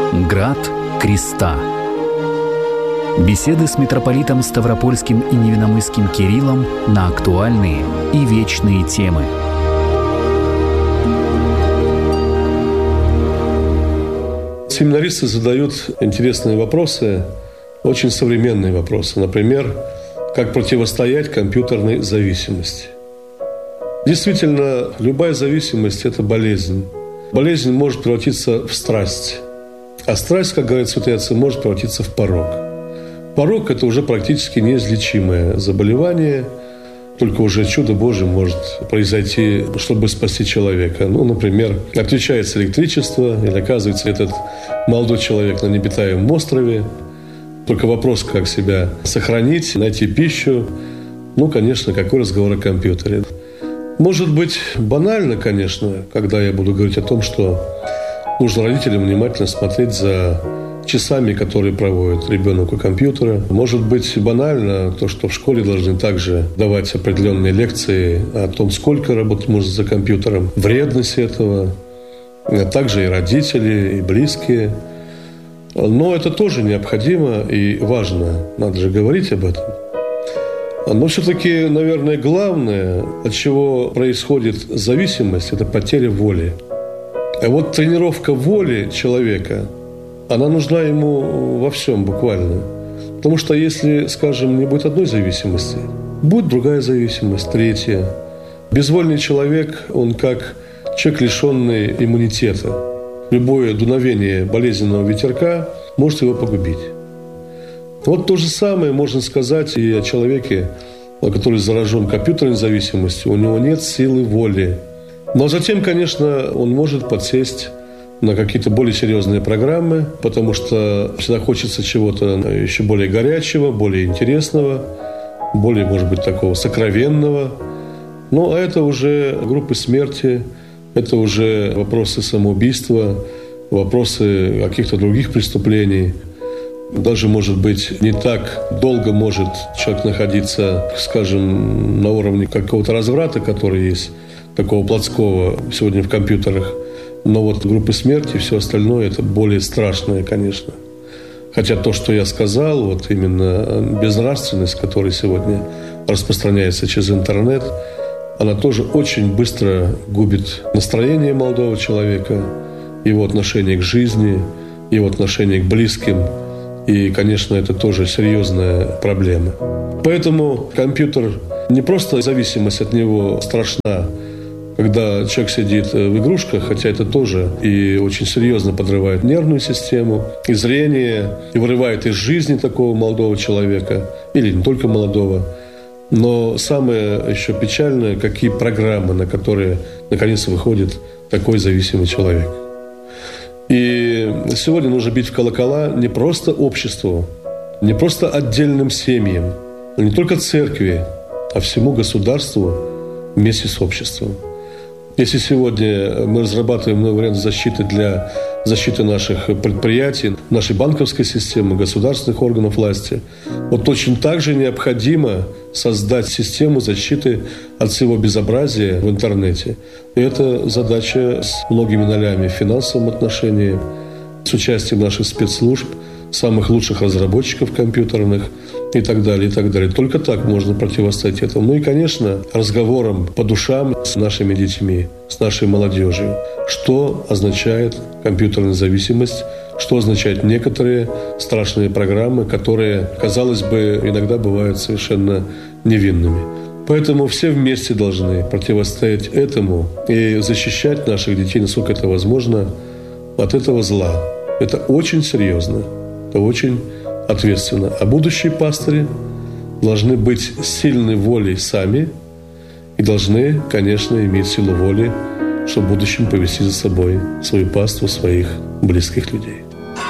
Град Креста. Беседы с митрополитом Ставропольским и Невинномысским Кириллом на актуальные и вечные темы. Семинаристы задают интересные вопросы, очень современные вопросы. Например, как противостоять компьютерной зависимости. Действительно, любая зависимость – это болезнь. Болезнь может превратиться в страсть. А страсть, как говорят святые отцы, может превратиться в порок. Порок – это уже практически неизлечимое заболевание. Только уже чудо Божие может произойти, чтобы спасти человека. Например, отключается электричество, или оказывается этот молодой человек на необитаемом острове. Только вопрос, как себя сохранить, найти пищу. Конечно, какой разговор о компьютере. Может быть, банально, конечно, когда я буду говорить о том, что нужно родителям внимательно смотреть за часами, которые проводит ребенок у компьютера. Может быть, банально то, что в школе должны также давать определенные лекции о том, сколько работать можно за компьютером, вредность этого, а также и родители, и близкие. Но это тоже необходимо и важно. Надо же говорить об этом. Но все-таки, наверное, главное, от чего происходит зависимость, это потеря воли. А вот тренировка воли человека, она нужна ему во всем буквально. Потому что если, скажем, не будет одной зависимости, будет другая зависимость, третья. Безвольный человек, он как человек, лишенный иммунитета. Любое дуновение болезненного ветерка может его погубить. Вот то же самое можно сказать и о человеке, который заражен компьютерной зависимостью. У него нет силы воли. Но затем, конечно, он может подсесть на какие-то более серьезные программы, потому что всегда хочется чего-то еще более горячего, более интересного, более, может быть, такого сокровенного. А это уже группы смерти, это уже вопросы самоубийства, вопросы каких-то других преступлений. Даже, может быть, не так долго может человек находиться, скажем, на уровне какого-то разврата, который есть, такого плотского сегодня в компьютерах. Но группы смерти и все остальное – это более страшное, конечно. Хотя то, что я сказал, именно безнравственность, которая сегодня распространяется через интернет, она тоже очень быстро губит настроение молодого человека, его отношение к жизни, его отношение к близким. И, конечно, это тоже серьезная проблема. Поэтому компьютер не просто зависимость от него страшна, когда человек сидит в игрушках, хотя это тоже и очень серьезно подрывает нервную систему, и зрение, и вырывает из жизни такого молодого человека, или не только молодого. Но самое еще печальное, какие программы, на которые наконец выходит такой зависимый человек. И сегодня нужно бить в колокола не просто обществу, не просто отдельным семьям, не только церкви, а всему государству вместе с обществом. Если сегодня мы разрабатываем новый вариант защиты для защиты наших предприятий, нашей банковской системы, государственных органов власти, точно так же необходимо создать систему защиты от всего безобразия в интернете. И это задача с многими нолями в финансовом отношении, с участием наших спецслужб, самых лучших разработчиков компьютерных и так далее, и так далее. Только так можно противостоять этому. И, конечно, разговором по душам с нашими детьми, с нашей молодежью. Что означает компьютерная зависимость, что означают некоторые страшные программы, которые, казалось бы, иногда бывают совершенно невинными. Поэтому все вместе должны противостоять этому и защищать наших детей, насколько это возможно, от этого зла. Это очень серьезно, это очень ответственно. А будущие пастыри должны быть сильны волей сами и должны, конечно, иметь силу воли, чтобы в будущем повести за собой свою паству, своих близких людей.